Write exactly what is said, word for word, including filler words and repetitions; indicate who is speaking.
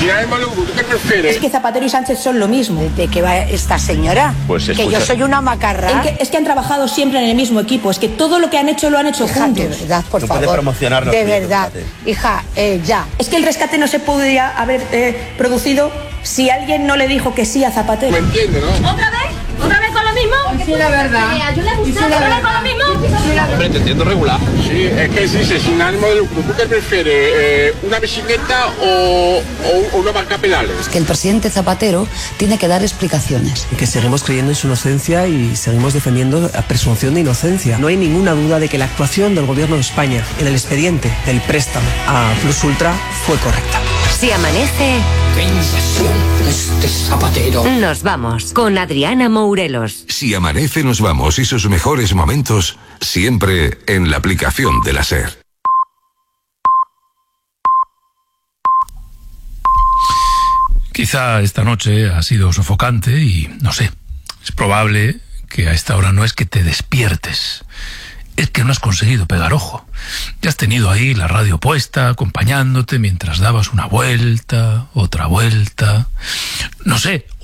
Speaker 1: sinónimo de lucro, ¿tú qué prefieres?
Speaker 2: Es que Zapatero y Sánchez son lo mismo.
Speaker 3: ¿De qué va esta señora?
Speaker 4: Pues
Speaker 3: que
Speaker 4: escucha.
Speaker 3: yo soy una macarra.
Speaker 2: En que- es que han trabajado siempre en el mismo equipo. Es que todo lo que han hecho lo han hecho
Speaker 3: Hija,
Speaker 2: juntos.
Speaker 3: de verdad, por
Speaker 4: No puede
Speaker 3: favor.
Speaker 4: promocionar los
Speaker 3: de
Speaker 4: proyectos,
Speaker 3: verdad.
Speaker 4: fíjate.
Speaker 3: Hija, eh, ya.
Speaker 2: Es que el rescate no se podría haber eh, producido si alguien no le dijo que sí a Zapatero.
Speaker 1: ¿Me entiendes, no?
Speaker 5: ¿Otra vez? ¿Otra vez con lo mismo?
Speaker 6: Sí, la verdad.
Speaker 5: ¿A yo le gusta? ¿Otra vez con lo mismo?
Speaker 4: Hombre, te entiendo regular.
Speaker 1: Sí, es que se dice sin ánimo de lucro, ¿tú qué prefieres? Eh, ¿Una bicicleta o, o, o una barca a pedales?
Speaker 7: Que el presidente Zapatero tiene que dar explicaciones.
Speaker 8: Que seguimos creyendo en su inocencia y seguimos defendiendo la presunción de inocencia. No hay ninguna duda de que la actuación del gobierno de España en el expediente del préstamo a Plus Ultra fue correcta.
Speaker 9: Si amanece,
Speaker 10: ¡Qué impresión este Zapatero!
Speaker 9: nos vamos con Adriana Mourelos.
Speaker 11: Si amanece nos vamos y sus mejores momentos siempre en la aplicación de la SER.
Speaker 12: Quizá esta noche ha sido sofocante y no sé, es probable que a esta hora no es que te despiertes, es que no has conseguido pegar ojo. Ya has tenido ahí la radio puesta, acompañándote mientras dabas una vuelta, otra vuelta, no sé.